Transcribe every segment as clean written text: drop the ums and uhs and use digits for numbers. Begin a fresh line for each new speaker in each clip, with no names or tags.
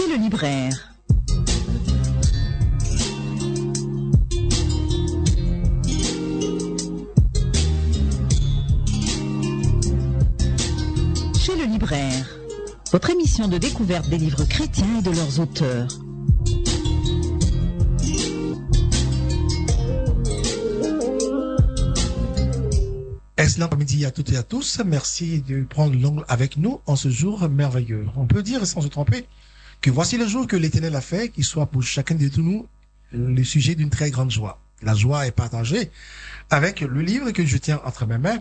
Chez le libraire. Chez le libraire. Votre émission de découverte des livres chrétiens et de leurs auteurs.
Excellent après-midi à toutes et à tous. Merci de prendre l'angle avec nous en ce jour merveilleux. On peut dire, sans se tromper, que voici le jour que l'Éternel a fait, qu'il soit pour chacun de nous le sujet d'une très grande joie. La joie est partagée avec le livre que je tiens entre mes mains,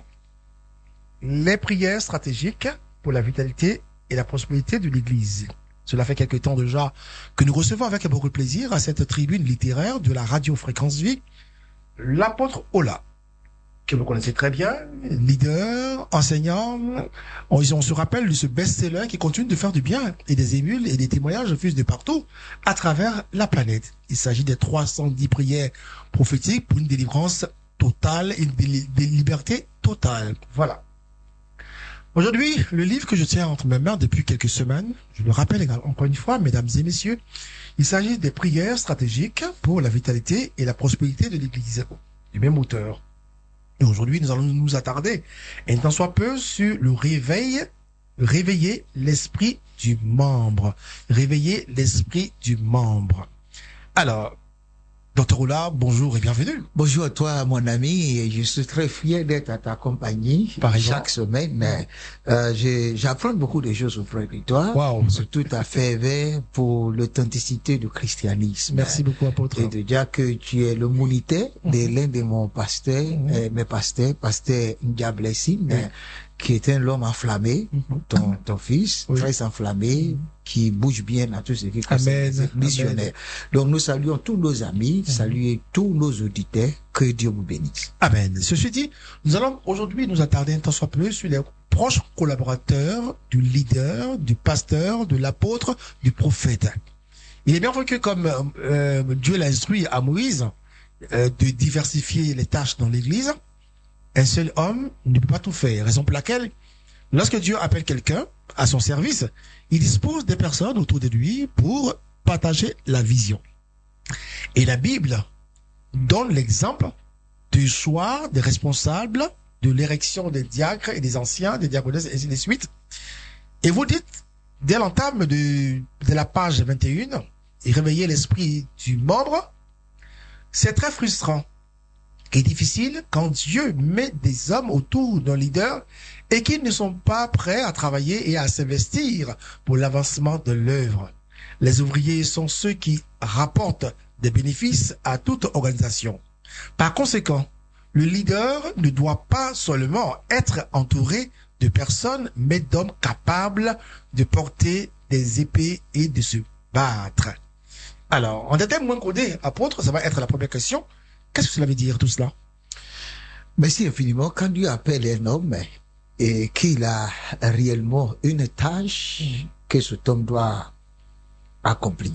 les prières stratégiques pour la vitalité et la prospérité de l'Église. Cela fait quelque temps déjà que nous recevons avec beaucoup de plaisir à cette tribune littéraire de la radio Fréquence Vie, l'apôtre Ola, que vous connaissez très bien, leader, enseignant. On se rappelle de ce best-seller qui continue de faire du bien et des émules et des témoignages fusent de partout à travers la planète. Il s'agit des 310 prières prophétiques pour une délivrance totale et des libertés totales. Voilà. Aujourd'hui, le livre que je tiens entre mes mains depuis quelques semaines, je le rappelle encore une fois, mesdames et messieurs, il s'agit des prières stratégiques pour la vitalité et la prospérité de l'Église, du même auteur. Et aujourd'hui, nous allons nous attarder, et tant soit peu, sur le réveiller l'esprit du membre. Réveiller l'esprit du membre. Alors, Dr. Ola, bonjour et bienvenue.
Bonjour à toi, mon ami, et je suis très fier d'être à ta compagnie chaque semaine. J'apprends beaucoup de choses auprès de toi.
Wow.
C'est tout à fait vrai pour l'authenticité du christianisme.
Merci beaucoup, apôtre.
Et de dire que tu es le monité de l'un de mon pasteur, mes pasteurs, pasteur Ndiablessi, qui est un homme enflammé, ton fils, très enflammé, qui bouge bien dans tout ce qui est missionnaire. Donc nous saluons tous nos amis, saluons tous nos auditeurs, que Dieu vous bénisse.
Amen. Ceci dit, nous allons aujourd'hui nous attarder un tant soit peu sur les proches collaborateurs du leader, du pasteur, de l'apôtre, du prophète. Il est bien vrai que comme Dieu l'a instruit à Moïse de diversifier les tâches dans l'Église, un seul homme ne peut pas tout faire. Raison pour laquelle, lorsque Dieu appelle quelqu'un à son service, il dispose des personnes autour de lui pour partager la vision. Et la Bible donne l'exemple du choix des responsables, de l'érection des diacres et des anciens, des diaconesses et ainsi de suite. Et vous dites, dès l'entame de la page 21, et réveiller l'esprit du membre, c'est très frustrant et difficile quand Dieu met des hommes autour d'un leader et qu'ils ne sont pas prêts à travailler et à s'investir pour l'avancement de l'œuvre. Les ouvriers sont ceux qui rapportent des bénéfices à toute organisation. Par conséquent, le leader ne doit pas seulement être entouré de personnes, mais d'hommes capables de porter des épées et de se battre. Alors, en des termes moins codés, apôtre, ça va être la première question. Qu'est-ce que cela veut dire tout cela?
Merci infiniment. Quand Dieu appelle un homme et qu'il a réellement une tâche que cet homme doit accomplir,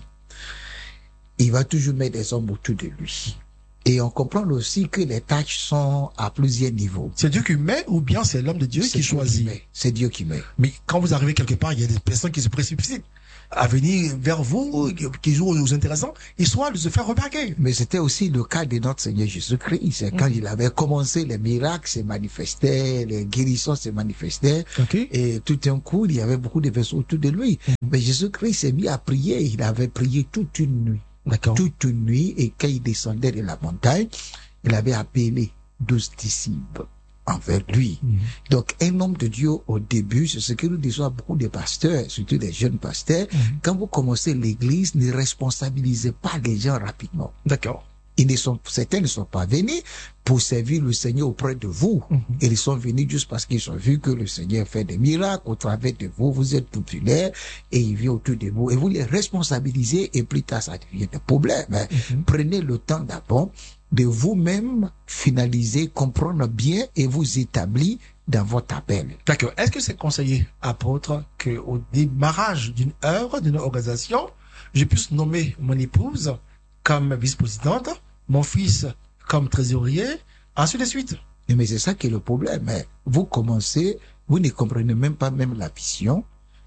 il va toujours mettre des hommes autour de lui. Et on comprend aussi que les tâches sont à plusieurs niveaux.
C'est Dieu qui met ou bien c'est l'homme de Dieu qui choisit?
C'est Dieu qui met.
Mais quand vous arrivez quelque part, il y a des personnes qui se précipitent à venir vers vous, qui jouent aux intéressants, histoire de se faire remarquer.
Mais c'était aussi le cas de notre Seigneur Jésus-Christ. C'est quand il avait commencé, les miracles se manifestaient, les guérisons se manifestaient. Et tout d'un coup, il y avait beaucoup de personnes autour de lui. Mais Jésus-Christ s'est mis à prier. Il avait prié toute une nuit. Toute une nuit. Et quand il descendait de la montagne, il avait appelé 12 disciples envers lui. Donc, un homme de Dieu au début, c'est ce que nous disons à beaucoup de pasteurs, surtout des jeunes pasteurs, quand vous commencez l'église, ne responsabilisez pas les gens rapidement.
D'accord.
Certains ne sont pas venus pour servir le Seigneur auprès de vous. Ils sont venus juste parce qu'ils ont vu que le Seigneur fait des miracles au travers de vous, vous êtes populaire et il vient autour de vous. Et vous les responsabilisez et plus tard ça devient un problème. Prenez le temps d'abord de vous-même finaliser, comprendre bien et vous établir dans votre appel.
D'accord. Est-ce que c'est conseillé, apôtre, qu'au démarrage d'une œuvre, d'une organisation, je puisse nommer mon épouse comme vice-présidente, mon fils comme trésorier, ainsi de suite?
Mais c'est ça qui est le problème. Vous commencez, vous ne comprenez même pas même la vision,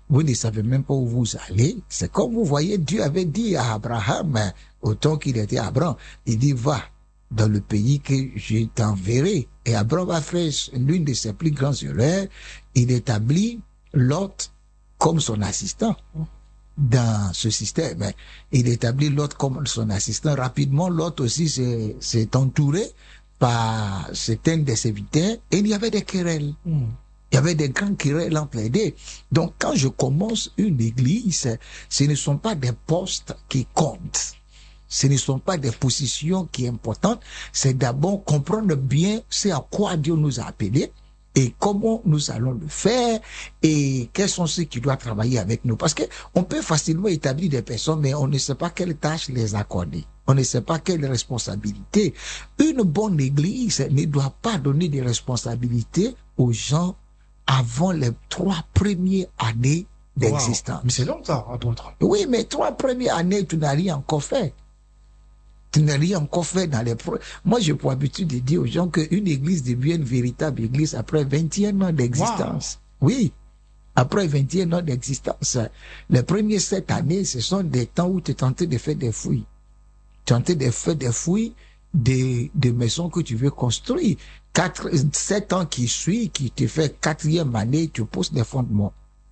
vous ne savez même pas où vous allez. C'est comme vous voyez, Dieu avait dit à Abraham, au temps qu'il était Abraham, il dit, va dans le pays que je t'enverrai. Et Abraham a fait l'une de ses plus grandes erreurs, il établit Lot comme son assistant. Dans ce système, il établit Lot comme son assistant. Rapidement, Lot aussi s'est entouré par certains de ses serviteurs et il y avait des querelles. Il y avait des grands querelles entre les deux. Donc, quand je commence une église, ce ne sont pas des postes qui comptent. Ce ne sont pas des positions qui sont importantes. C'est d'abord comprendre bien c'est à quoi Dieu nous a appelés et comment nous allons le faire et quels sont ceux qui doivent travailler avec nous. Parce que on peut facilement établir des personnes, mais on ne sait pas quelles tâches les accorder. On ne sait pas quelles responsabilités. Une bonne église ne doit pas donner des responsabilités aux gens avant les 3 premières années d'existence.
Wow. Mais c'est long ça, apôtre.
Oui, mais 3 premières années, tu n'as rien encore fait. Tu n'as rien encore fait dans les... Moi, j'ai pour habitude de dire aux gens qu'une église devient une véritable église après 21 ans d'existence. Wow. Oui, après 21 ans d'existence. Les premières 7 années, ce sont des temps où tu es tenté de faire des fouilles. Tu es tenté de faire des fouilles des maisons que tu veux construire. 7 ans qui suivent, qui te fait 4e année, tu poses des fondements.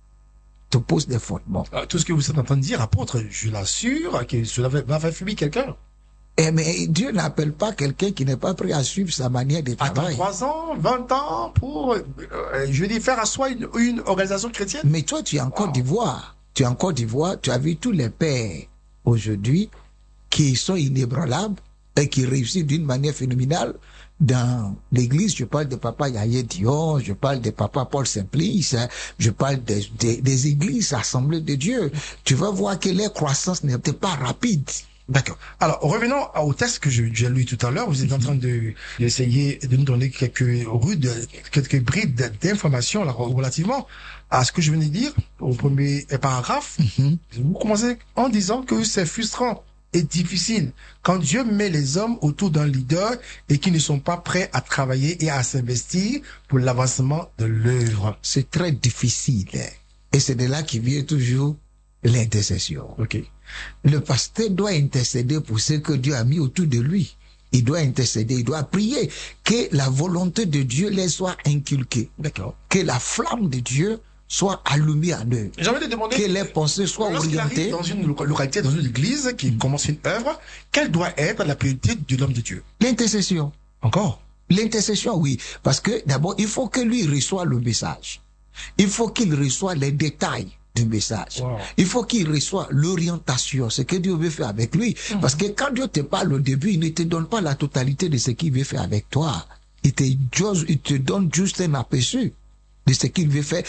Tu poses des fondements.
Tout ce que vous êtes en train de dire, apôtre, je l'assure, que cela va faire fumer quelqu'un.
Mais Dieu n'appelle pas quelqu'un qui n'est pas prêt à suivre sa manière de travailler.
Attends 3 ans, 20 ans pour, je veux dire, faire à soi une organisation chrétienne.
Mais toi, tu es en Côte d'Ivoire. Tu es en Côte d'Ivoire, tu as vu tous les pères aujourd'hui qui sont inébranlables et qui réussissent d'une manière phénoménale. Dans l'église, je parle de papa Yahya Dion, je parle de papa Paul Simplice, je parle des églises assemblées de Dieu. Tu vas voir que leur croissance n'était pas rapide.
D'accord. Alors, revenons au texte que j'ai lu tout à l'heure. Vous êtes en train d'essayer de nous donner quelques brides d'informations relativement à ce que je venais de dire au premier paragraphe. Vous commencez en disant que c'est frustrant et difficile quand Dieu met les hommes autour d'un leader et qui ne sont pas prêts à travailler et à s'investir pour l'avancement de l'œuvre.
C'est très difficile. Et c'est de là qu'il vient toujours l'intercession.
Ok.
Le pasteur doit intercéder pour ce que Dieu a mis autour de lui. Il doit intercéder, il doit prier que la volonté de Dieu les soit inculquée.
D'accord.
Que la flamme de Dieu soit allumée en eux.
J'ai envie de demander
que les pensées soient orientées.
Dans une localité, dans une église qui commence une œuvre, quelle doit être la priorité de l'homme de Dieu?
L'intercession.
Encore?
L'intercession, oui. Parce que d'abord, il faut que lui reçoive le message. Il faut qu'il reçoive les détails du message.
Wow.
Il faut qu'il reçoive l'orientation, ce que Dieu veut faire avec lui. Parce que quand Dieu te parle au début, il ne te donne pas la totalité de ce qu'il veut faire avec toi. Il te donne juste un aperçu de ce qu'il veut faire.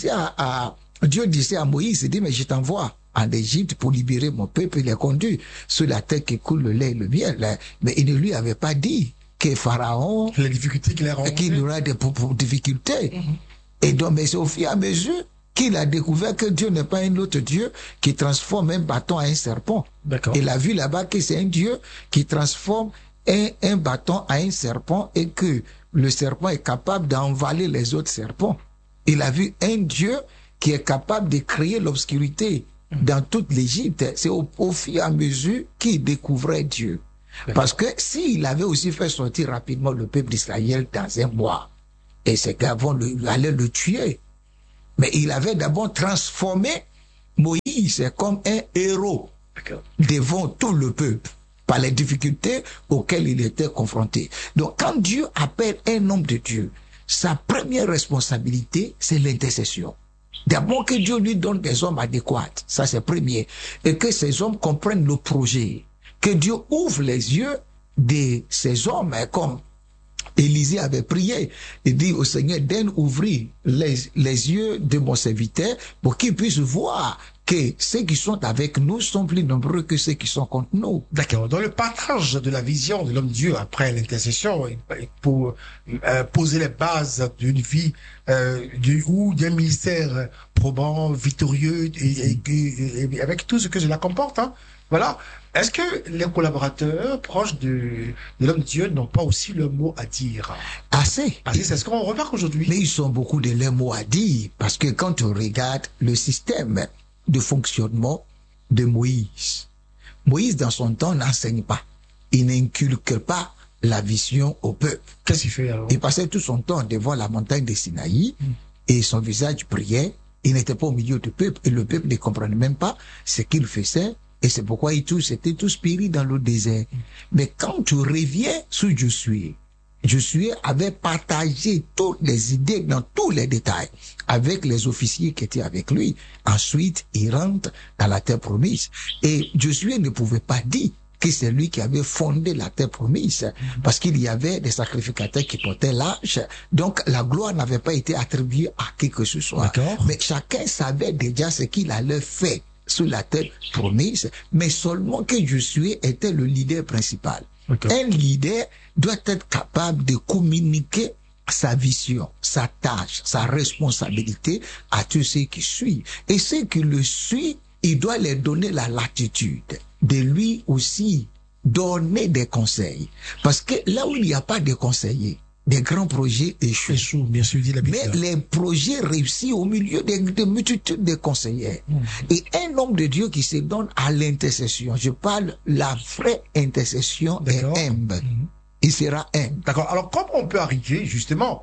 Dieu disait à Moïse, il dit, mais je t'envoie en Égypte pour libérer mon peuple, il les conduit sur la terre qui coule le lait et le miel. Mais il ne lui avait pas dit que Pharaon,
les difficultés qu'il
aura des difficultés. Et donc, mais c'est au fur et à mesure qu'il a découvert que Dieu n'est pas un autre Dieu qui transforme un bâton en un serpent.
D'accord.
Il a vu là-bas que c'est un Dieu qui transforme un bâton en un serpent et que le serpent est capable d'envaler les autres serpents. Il a vu un Dieu qui est capable de créer l'obscurité dans toute l'Égypte. C'est au fur et à mesure qu'il découvrait Dieu. Parce que s'il avait aussi fait sortir rapidement le peuple d'Israël dans un bois, et ces gars allaient le tuer, mais il avait d'abord transformé Moïse comme un héros devant tout le peuple par les difficultés auxquelles il était confronté. Donc quand Dieu appelle un homme de Dieu, sa première responsabilité, c'est l'intercession. D'abord que Dieu lui donne des hommes adéquats, ça c'est premier, et que ces hommes comprennent le projet, que Dieu ouvre les yeux de ces hommes, comme Élisée avait prié. Il dit au Seigneur, donne ouvrir les yeux de mon serviteur pour qu'il puisse voir que ceux qui sont avec nous sont plus nombreux que ceux qui sont contre nous.
D'accord. Dans le partage de la vision de l'homme-dieu après l'intercession, pour poser les bases d'une vie ou d'un ministère probant, victorieux, et avec tout ce que cela comporte, hein. Voilà. Est-ce que les collaborateurs proches de l'homme-dieu n'ont pas aussi le mot à dire?
Assez.
Parce que c'est ce qu'on remarque aujourd'hui.
Mais ils ont beaucoup de leurs mots à dire, parce que quand on regarde le système de fonctionnement de Moïse, Moïse dans son temps n'enseigne pas. Il n'inculque pas la vision au peuple.
Qu'est-ce qu'il fait alors?
Il passait tout son temps devant la montagne de Sinaï et son visage brillait. Il n'était pas au milieu du peuple et le peuple ne comprenait même pas ce qu'il faisait. Et c'est pourquoi c'était tout spirit dans le désert. Mais quand tu reviens sur Josué avait partagé toutes les idées dans tous les détails avec les officiers qui étaient avec lui. Ensuite, il rentre dans la terre promise. Et Josué ne pouvait pas dire que c'est lui qui avait fondé la terre promise, parce qu'il y avait des sacrificateurs qui portaient l'arche. Donc, la gloire n'avait pas été attribuée à qui que ce soit. Mais chacun savait déjà ce qu'il allait faire sur la terre promise, mais seulement que Josué était le leader principal. Un leader doit être capable de communiquer sa vision, sa tâche, sa responsabilité à tous ceux qui suivent. Et ceux qui le suivent, il doit leur donner la latitude de lui aussi donner des conseils. Parce que là où il n'y a pas de conseillers, des grands projets échouent.
Bien sûr, dit la Bible.
Mais les projets réussissent au milieu de multitudes de conseillers. Et un homme de Dieu qui se donne à l'intercession, je parle, la vraie intercession est humble. Il sera humble.
D'accord. Alors, comment on peut arriver justement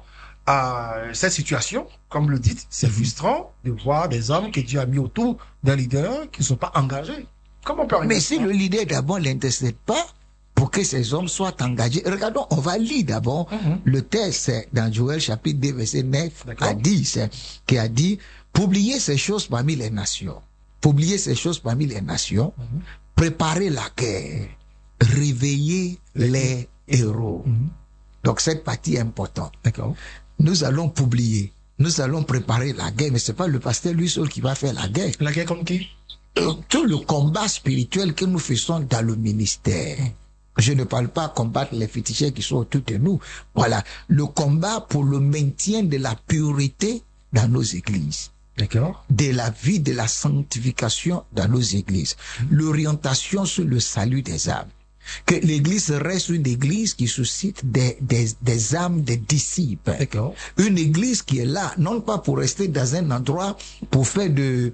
à cette situation? Comme le dites, c'est frustrant de voir des hommes que Dieu a mis autour d'un leader qui ne sont pas engagés. Comment on peut arriver?
Mais si le leader d'abord n'intercède pas, pour que ces hommes soient engagés. Regardons, on va lire d'abord le texte dans Joël chapitre 2 verset 9 à 10 qui a dit, publiez ces choses parmi les nations. Publiez ces choses parmi les nations. Préparez la guerre. Réveillez les héros. Donc cette partie est importante.
D'accord.
Nous allons publier. Nous allons préparer la guerre, mais c'est pas le pasteur lui seul qui va faire la guerre.
La guerre comme qui?
Tout le combat spirituel que nous faisons dans le ministère. Je ne parle pas combattre les féticheurs qui sont autour de nous. Voilà. Le combat pour le maintien de la pureté dans nos églises.
D'accord.
De la vie de la sanctification dans nos églises. L'orientation sur le salut des âmes. Que l'église reste une église qui suscite des âmes, des disciples.
D'accord.
Une église qui est là, non pas pour rester dans un endroit pour faire des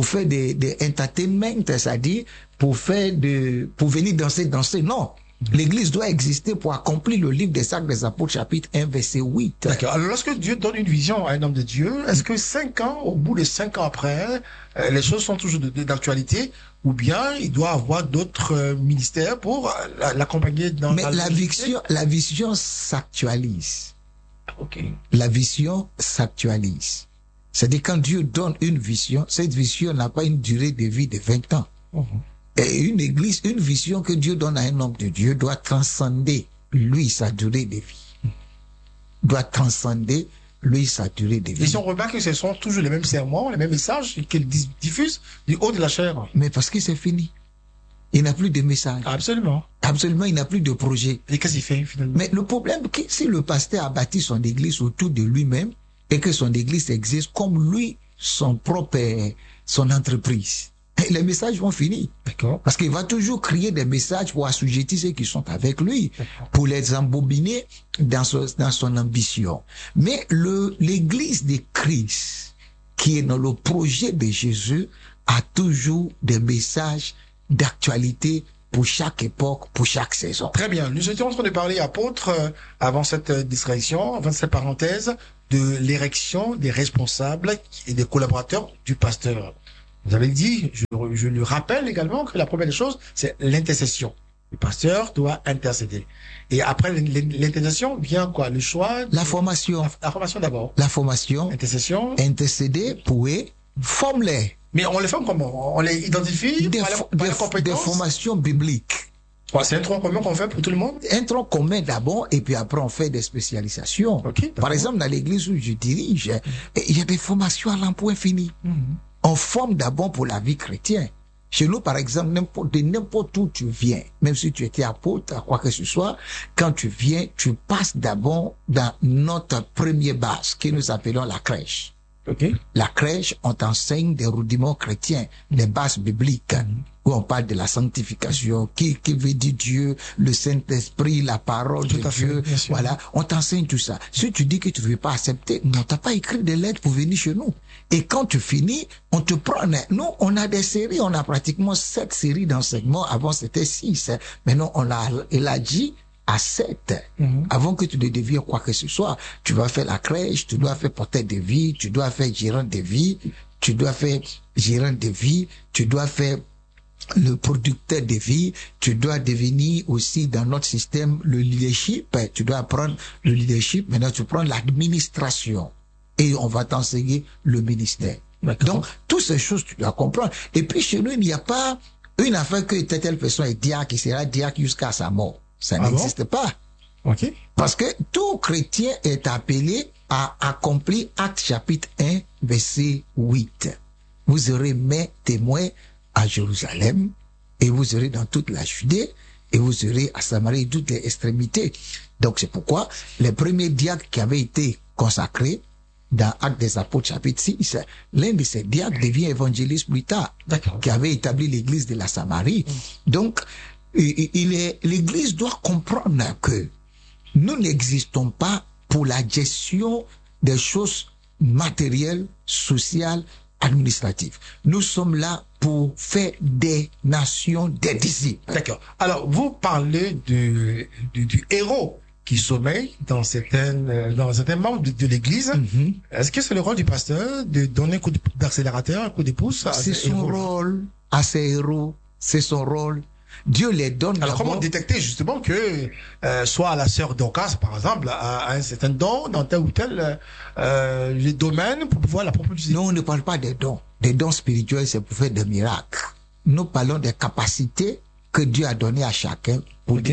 entertainment, c'est-à-dire pour venir danser, non. L'église doit exister pour accomplir le livre des Actes des Apôtres, chapitre 1, verset 8.
D'accord. Alors, lorsque Dieu donne une vision à un homme de Dieu, est-ce que 5 ans, au bout de 5 ans après, les choses sont toujours d'actualité, ou bien il doit avoir d'autres ministères pour l'accompagner dans
la vision s'actualise.
Ok.
La vision s'actualise. C'est-à-dire quand Dieu donne une vision, cette vision n'a pas une durée de vie de 20 ans. Et une église, une vision que Dieu donne à un homme de Dieu doit transcender, lui, sa durée de vie. Doit transcender, lui, sa durée de vie.
Et si on remarque que ce sont toujours les mêmes sermons, les mêmes messages qu'ils diffusent du haut de la chair.
Mais parce que c'est fini. Il n'a plus de message.
Absolument.
Absolument, il n'a plus de projet.
Et qu'est-ce qu'il fait, finalement?
Mais le problème, c'est que si le pasteur a bâti son église autour de lui-même, et que son église existe comme lui, son entreprise, les messages vont finir.
D'accord.
Parce qu'il va toujours créer des messages pour assujettir ceux qui sont avec lui, pour les embobiner dans son ambition. Mais l'église de Christ, qui est dans le projet de Jésus, a toujours des messages d'actualité pour chaque époque, pour chaque saison.
Très bien. Nous étions en train de parler, apôtre, avant cette distraction, avant cette parenthèse, de l'érection des responsables et des collaborateurs du pasteur. Vous avez dit, je le rappelle également, que la première des choses, c'est l'intercession. Le pasteur doit intercéder. Et après l'intercession vient quoi? Le choix?
La formation.
La formation d'abord.
La formation.
Intercession.
Intercéder, pouet, forme-les.
Mais on les forme comment? On les identifie
Des
compétences?
formations bibliques.
C'est un tronc commun qu'on fait pour tout le monde?
Un tronc commun d'abord, et puis après on fait des spécialisations.
Okay,
par exemple, dans l'église où je dirige, il y a des formations à l'emploi infini. On forme d'abord pour la vie chrétienne. Chez nous, par exemple, n'importe où tu viens, même si tu étais apôtre, à quoi que ce soit, quand tu viens, tu passes d'abord dans notre première base, que nous appelons la crèche.
Okay.
La crèche, on t'enseigne des rudiments chrétiens, des bases bibliques, où on parle de la sanctification, qui veut dire Dieu, le Saint-Esprit, la parole de Dieu. Voilà, on t'enseigne tout ça. Si tu dis que tu veux pas accepter, non, t'as pas écrit des lettres pour venir chez nous. Et quand tu finis, on te prend. Nous, on a des séries, on a pratiquement 7 séries d'enseignement. Avant, c'était 6. Maintenant, on l'a élargi à 7. Avant que tu ne deviennes quoi que ce soit, tu vas faire la crèche, tu dois faire porteur de vie, tu dois faire gérant de vie, tu dois faire gérant de vie, tu dois faire le producteur de vie, tu dois devenir aussi dans notre système le leadership, tu dois apprendre le leadership, maintenant tu prends l'administration et on va t'enseigner le ministère. Donc, toutes ces choses, tu dois comprendre. Et puis chez nous, il n'y a pas une affaire que telle personne est diacre, qui sera diacre jusqu'à sa mort. Ça n'existe pas.
Okay.
Parce que tout chrétien est appelé à accomplir Actes chapitre 1, verset 8. Vous serez mes témoins à Jérusalem, et vous serez dans toute la Judée, et vous serez à Samarie, toutes les extrémités. Donc c'est pourquoi les premiers diacres qui avaient été consacrés dans Actes des Apôtres chapitre 6, l'un de ces diacres devient évangéliste plus tard, qui avait établi l'église de la Samarie. Donc, l'église doit comprendre que nous n'existons pas pour la gestion des choses matérielles, sociales, administratives. Nous sommes là pour faire des nations des disciples.
D'accord. Alors, vous parlez du héros qui sommeille dans certains membres de l'église. Est-ce que c'est le rôle du pasteur de donner un coup d'accélérateur, un coup de pouce à
C'est son rôle, à ces héros, c'est son rôle. Dieu les donne.
Alors comment détecter justement que soit la sœur Dorcas par exemple a un certain don dans tel ou tel domaine pour pouvoir la propulser?
Non, on ne parle pas des dons. Des dons spirituels, c'est pour faire des miracles. Nous parlons des capacités que Dieu a données à chacun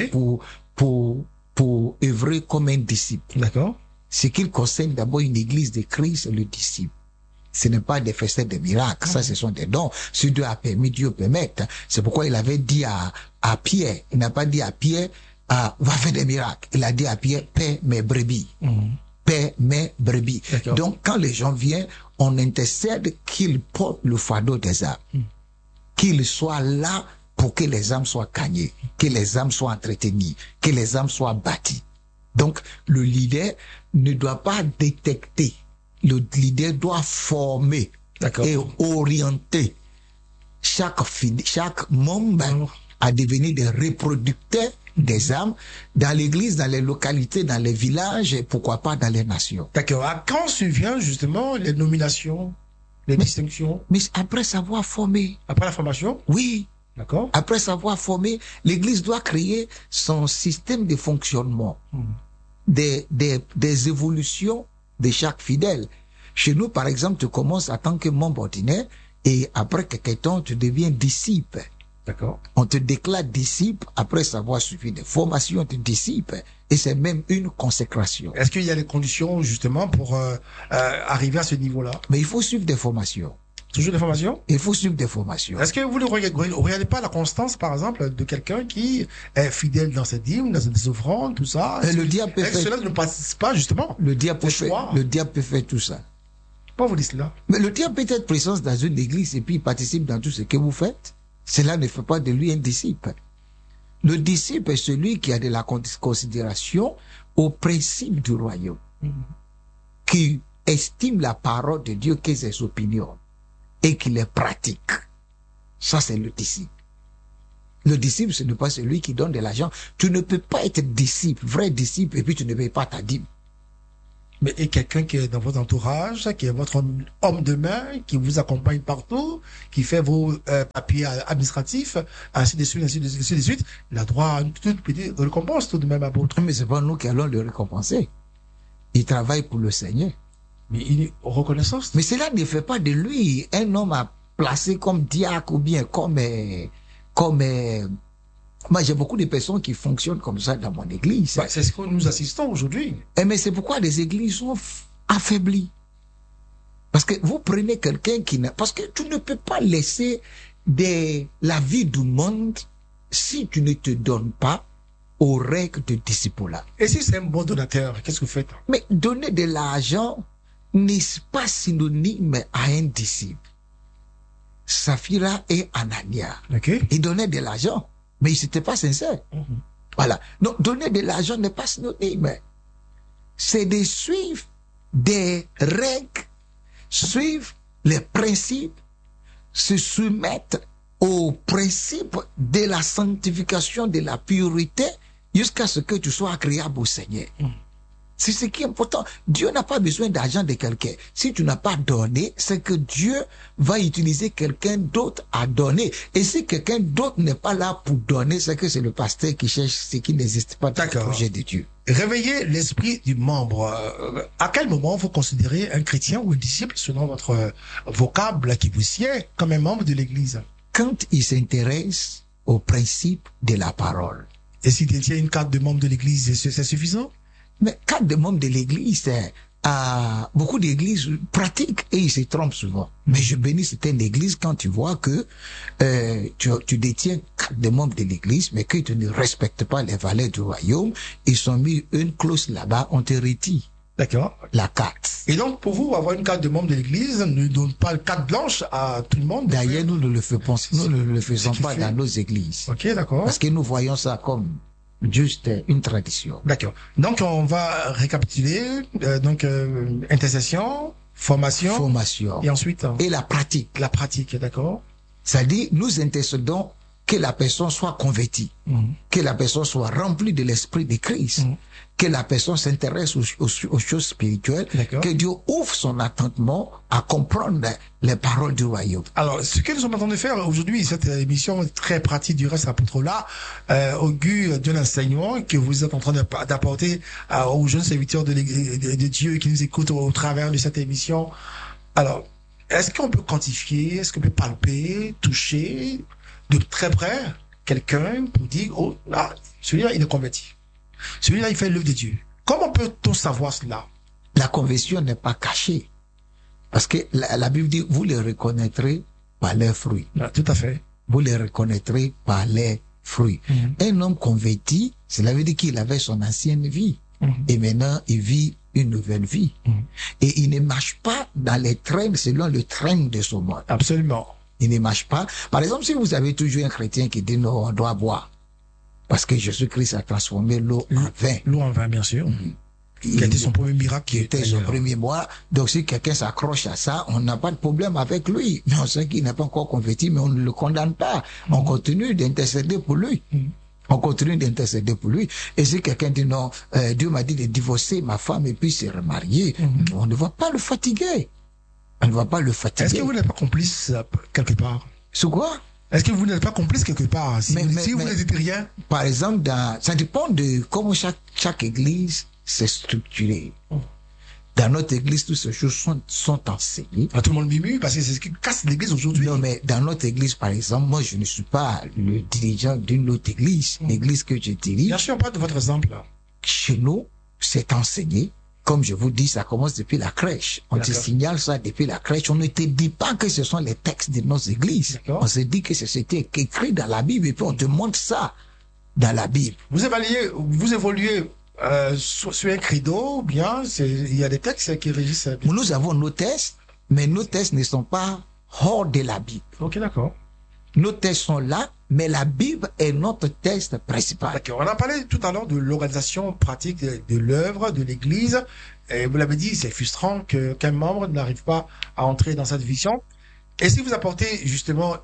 pour œuvrer comme un disciple.
D'accord.
Ce qu'il concerne d'abord une église de Christ, c'est le disciple. Ce n'est pas des faits de miracles, ça ce sont des dons. Si Dieu a permis, Dieu permette. C'est pourquoi il avait dit à Pierre, il n'a pas dit à Pierre, va faire des miracles. Il a dit à Pierre, paie mes brebis. Paie mes brebis. Donc quand les gens viennent, on intercède qu'ils portent le fardeau des âmes. Qu'ils soient là pour que les âmes soient gagnées, que les âmes soient entretenues, que les âmes soient bâties. Donc le leader ne doit pas détecter. Le leader doit former et orienter chaque membre à devenir des reproducteurs des âmes dans l'église, dans les localités, dans les villages et pourquoi pas dans les nations.
D'accord. À quand survient justement les nominations, les distinctions?
Mais après savoir former.
Après la formation?
Oui.
D'accord.
Après savoir former, l'église doit créer son système de fonctionnement, des évolutions de chaque fidèle. Chez nous, par exemple, tu commences en tant que membre ordinaire et après quelques temps, tu deviens disciple.
D'accord.
On te déclare disciple après avoir suivi des formations de disciple et c'est même une consécration.
Est-ce qu'il y a des conditions justement pour arriver à ce niveau-là?
Mais il faut suivre des formations.
Toujours des formations?
Il faut suivre des formations.
Est-ce que vous ne regardez pas la constance, par exemple, de quelqu'un qui est fidèle dans ses dîmes, dans ses offrandes, tout ça?
Et le diable peut faire...
Cela ne passe pas, justement.
Le diable peut faire tout ça.
Pourquoi vous dites cela? Mais
le diable peut être présent dans une église et puis il participe dans tout ce que vous faites. Cela ne fait pas de lui un disciple. Le disciple est celui qui a de la considération au principe du royaume, qui estime la parole de Dieu que ses opinions et qui les pratique. Ça, c'est le disciple. Le disciple, ce n'est pas celui qui donne de l'argent. Tu ne peux pas être disciple, vrai disciple, et puis tu ne payes pas ta dîme.
Mais et quelqu'un qui est dans votre entourage, qui est votre homme de main, qui vous accompagne partout, qui fait vos papiers administratifs, ainsi de suite, ainsi de suite, il a droit à une toute petite récompense tout de même à votre.
Mais c'est pas nous qui allons le récompenser. Il travaille pour le Seigneur.
Mais il est reconnaissance.
Mais cela ne fait pas de lui un homme à placer comme diacre ou bien comme moi, j'ai beaucoup de personnes qui fonctionnent comme ça dans mon église.
Bah, c'est ce que nous assistons aujourd'hui.
Mais c'est pourquoi les églises sont affaiblies. Parce que vous prenez quelqu'un qui n'a... Parce que tu ne peux pas laisser la vie du monde si tu ne te donnes pas aux règles de discipulat.
Et si c'est un bon donateur, qu'est-ce que vous faites?
Mais donner de l'argent n'est pas synonyme à un disciple. Saphira et Anania, ils donnaient de l'argent, mais ils n'étaient pas sincères. Voilà. Donc, donner de l'argent n'est pas synonyme. C'est de suivre des règles, suivre les principes, se soumettre aux principes de la sanctification, de la pureté, jusqu'à ce que tu sois agréable au Seigneur. C'est ce qui est important. Dieu n'a pas besoin d'argent de quelqu'un. Si tu n'as pas donné, c'est que Dieu va utiliser quelqu'un d'autre à donner. Et si quelqu'un d'autre n'est pas là pour donner, c'est que c'est le pasteur qui cherche ce qui n'existe pas dans le projet de Dieu.
Réveiller l'esprit du membre. À quel moment vous considérez un chrétien ou un disciple, selon votre vocable qui vous sied, comme un membre de l'Église?
Quand il s'intéresse au principe de la parole.
Et s'il détient une carte de membre de l'Église, c'est suffisant?
Mais carte de membre de l'Église, beaucoup d'églises pratiquent et ils se trompent souvent. Mais je bénis certaines églises quand tu vois que tu détiens carte de membre de l'Église, mais que tu ne respectes pas les valeurs du royaume, ils ont mis une clause là-bas, on te retire.
D'accord.
La carte.
Et donc, pour vous, avoir une carte de membre de l'Église ne donne pas une carte blanche à tout le monde?
D'ailleurs, nous ne le faisons pas dans nos églises.
Ok, d'accord.
Parce que nous voyons ça comme juste une tradition.
D'accord. Donc, on va récapituler. Intercession, formation. Et ensuite?
Et la pratique.
La pratique, d'accord.
Ça dit, nous intercédons que la personne soit convertie, que la personne soit remplie de l'esprit de Christ, que la personne s'intéresse aux choses spirituelles, que Dieu ouvre son attendement à comprendre les paroles du royaume.
Alors, ce que nous sommes en train de faire aujourd'hui, cette émission très pratique du reste apôtre-là, augure d'un enseignement que vous êtes en train d'apporter aux jeunes serviteurs de Dieu qui nous écoutent au travers de cette émission. Alors, est-ce qu'on peut quantifier, est-ce qu'on peut palper, toucher de très près quelqu'un pour dire, oh, là, celui-là, il est converti. Celui-là, il fait l'œuvre de Dieu. Comment peut-on savoir cela?
La conversion n'est pas cachée. Parce que la Bible dit, vous les reconnaîtrez par leurs fruits.
Ah, tout à fait.
Vous les reconnaîtrez par leurs fruits. Un homme converti, cela veut dire qu'il avait son ancienne vie. Et maintenant, il vit une nouvelle vie. Et il ne marche pas dans les traînes selon le train de ce monde.
Absolument.
Il ne marche pas. Par exemple, si vous avez toujours un chrétien qui dit non, on doit boire. Parce que Jésus-Christ a transformé l'eau en vin.
L'eau en vin, bien sûr. Qui a été son premier miracle.
Qui était son premier mois. Donc si quelqu'un s'accroche à ça, on n'a pas de problème avec lui. Mais on sait qu'il n'est pas encore converti, mais on ne le condamne pas. On continue d'intercéder pour lui. On continue d'intercéder pour lui. Et si quelqu'un dit non, Dieu m'a dit de divorcer ma femme et puis se remarier, on ne va pas le fatiguer. On ne va pas le fatiguer.
Est-ce que vous n'êtes pas complice quelque part?
Sur quoi?
Est-ce que vous n'êtes pas complice quelque part? Si vous ne dites rien?
Par exemple, ça dépend de comment chaque église s'est structurée. Dans notre église, toutes ces choses sont enseignées.
Tout le monde mimue parce que c'est ce qui casse l'église aujourd'hui.
Non, mais dans notre église, par exemple, moi, je ne suis pas le dirigeant d'une autre église. L'église que je dirige.
Bien sûr, pas de votre exemple.
Chez nous, c'est enseigné. Comme je vous dis, ça commence depuis la crèche. On te signale ça depuis la crèche. On ne te dit pas que ce sont les textes de nos églises. On se dit que c'était écrit dans la Bible et puis on te montre ça dans la Bible.
Vous évoluez sur un credo, bien, il y a des textes qui régissent.
Nous avons nos textes, mais nos textes ne sont pas hors de la Bible.
Ok, d'accord.
Nos textes sont là, mais la Bible est notre texte principal.
D'accord. On a parlé tout à l'heure de l'organisation pratique de l'œuvre de l'Église. Et vous l'avez dit, c'est frustrant qu'un membre n'arrive pas à entrer dans cette vision. Et si vous apportez justement...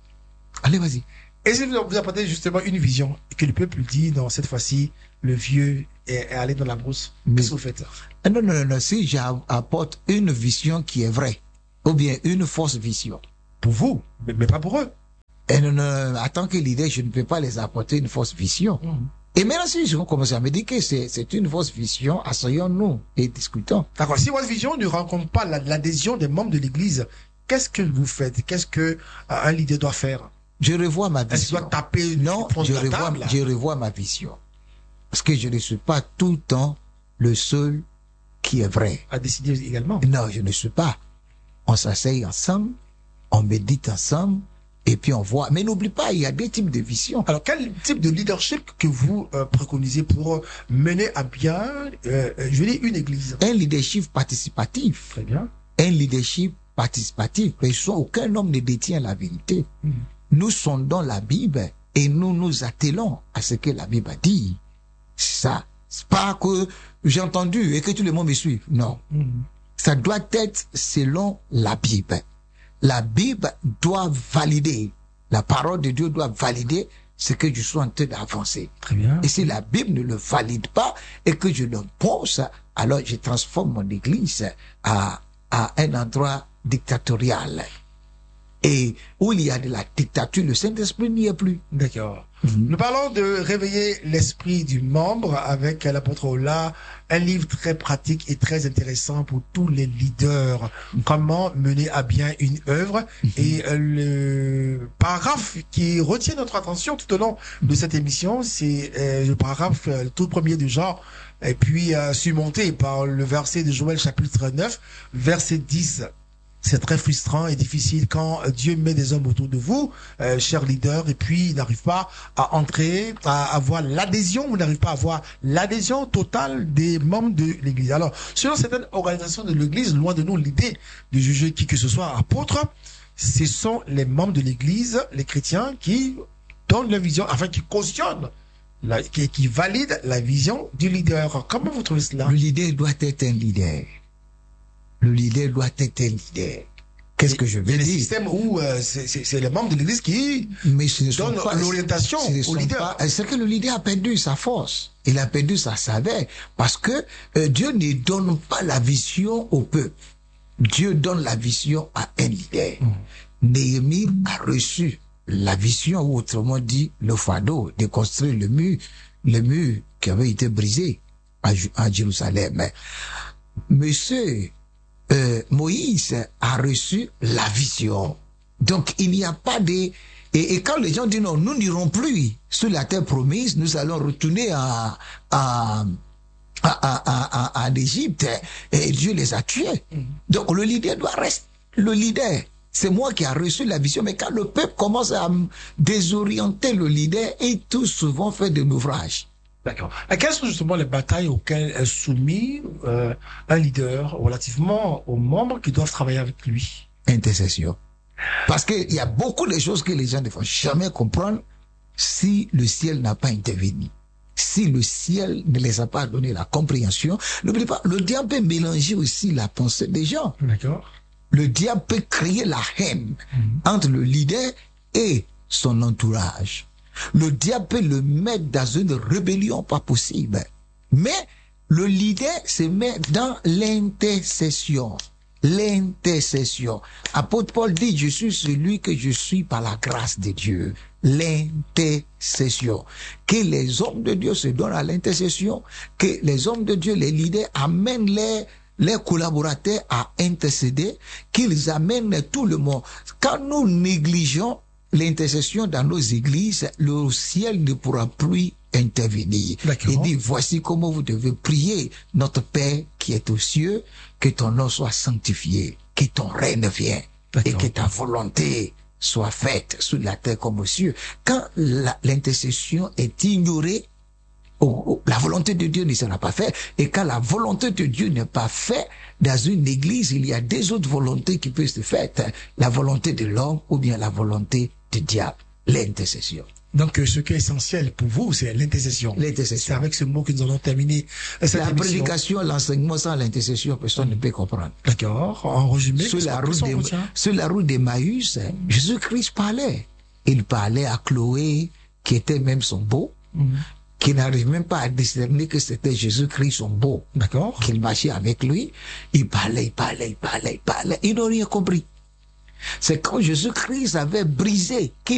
Allez, vas-y.
Et si vous apportez justement une vision et que le peuple dit, non, cette fois-ci, le vieux est allé dans la brousse, qu'est-ce que vous faites?
Non. Si j'apporte une vision qui est vraie, ou bien une fausse vision.
Pour vous, mais pas pour eux.
Et non, en tant que leader, je ne peux pas les apporter une fausse vision. Et maintenant, si ils vont commencer à me dire que c'est une fausse vision, asseyons-nous et discutons.
D'accord. Si votre vision ne rencontre pas l'adhésion des membres de l'Église, qu'est-ce que vous faites? Qu'est-ce que un leader doit faire?
Je revois ma vision.
Est-ce qu'il doit taper?
Non, je revois ma vision. Parce que je ne suis pas tout le temps le seul qui est vrai.
À décider également?
Non, je ne suis pas. on s'asseye ensemble, on médite ensemble, et puis on voit. Mais n'oublie pas, il y a des types de visions.
Alors, quel type de leadership que vous préconisez pour mener à bien, je veux dire, une église?
Un leadership participatif.
Très bien.
Un leadership participatif. Parce qu'aucun homme ne détient la vérité. Nous sondons la Bible et nous nous attelons à ce que la Bible dit. C'est ça. C'est pas que j'ai entendu et que tout le monde me suit. Non. Ça doit être selon la Bible. La Bible doit valider, la parole de Dieu doit valider ce que je suis en train d'avancer.
Très bien.
Et si la Bible ne le valide pas et que je l'impose, alors je transforme mon église à un endroit dictatorial. Et où il y a de la dictature, le Saint-Esprit n'y est plus.
D'accord. Nous parlons de réveiller l'esprit du membre avec l'apôtre Ola, un livre très pratique et très intéressant pour tous les leaders. Comment mener à bien une œuvre. Et le paragraphe qui retient notre attention tout au long de cette émission, c'est le paragraphe tout premier du genre, et puis surmonté par le verset de Joël chapitre 9, verset 10. C'est très frustrant et difficile quand Dieu met des hommes autour de vous, chers leaders, et puis il n'arrive pas à entrer, à avoir l'adhésion, vous n'arrivez pas à avoir l'adhésion totale des membres de l'Église. Alors, selon certaines organisations de l'Église, loin de nous l'idée de juger qui que ce soit apôtre, ce sont les membres de l'Église, les chrétiens, qui donnent leur vision, enfin qui cautionnent, qui valident la vision du leader. Comment vous trouvez cela?
Le leader doit être un leader. Le leader doit être un leader. Qu'est-ce que je veux dire?
Il y a des systèmes où c'est les membres de l'Église qui donnent l'orientation au leader.
C'est que le leader a perdu sa force. Il a perdu sa saveur. Parce que Dieu ne donne pas la vision au peuple. Dieu donne la vision à un leader. Néhémie a reçu la vision, ou autrement dit, le fardeau de construire le mur qui avait été brisé à Jérusalem. Monsieur Moïse a reçu la vision. Donc il n'y a pas de... Et quand les gens disent non, nous n'irons plus sur la terre promise, nous allons retourner en Égypte, et Dieu les a tués. Donc le leader doit rester le leader. C'est moi qui a reçu la vision, mais quand le peuple commence à désorienter le leader, et tout souvent fait de naufrages.
D'accord. Et quelles sont justement les batailles auxquelles est soumis un leader relativement aux membres qui doivent travailler avec lui?
Intercession. Parce qu'il y a beaucoup de choses que les gens ne vont jamais comprendre si le ciel n'a pas intervenu. Si le ciel ne les a pas donné la compréhension. N'oubliez pas, le diable peut mélanger aussi la pensée des gens.
D'accord.
Le diable peut créer la haine entre le leader et son entourage. Le diable peut le mettre dans une rébellion pas possible. Mais le leader se met dans l'intercession. L'intercession. Apôtre Paul dit, je suis celui que je suis par la grâce de Dieu. L'intercession. Que les hommes de Dieu se donnent à l'intercession. Que les hommes de Dieu, les leaders, amènent les collaborateurs à intercéder. Qu'ils amènent tout le monde. Quand nous négligeons l'intercession dans nos églises, le ciel ne pourra plus intervenir. Il dit, voici comment vous devez prier notre Père qui est aux cieux, que ton nom soit sanctifié, que ton règne vienne, et que ta volonté soit faite sur la terre comme aux cieux. Quand l'intercession est ignorée, la volonté de Dieu ne sera pas faite. Et quand la volonté de Dieu n'est pas faite, dans une église, il y a des autres volontés qui peuvent se faire. La volonté de l'homme ou bien la volonté du diable. L'intercession.
Donc, ce qui est essentiel pour vous, c'est l'intercession.
L'intercession.
C'est avec ce mot que nous allons terminer cette émission.
Prédication, l'enseignement sans l'intercession, personne ne peut comprendre.
D'accord. En résumé,
sur la route d'Emmaüs, Jésus-Christ parlait. Il parlait à Chloé, qui était même son beau, qui n'arrive même pas à discerner que c'était Jésus-Christ son beau.
D'accord.
Qu'il marchait avec lui. Il parlait. Ils n'ont rien compris. C'est quand Jésus-Christ avait brisé, qu'il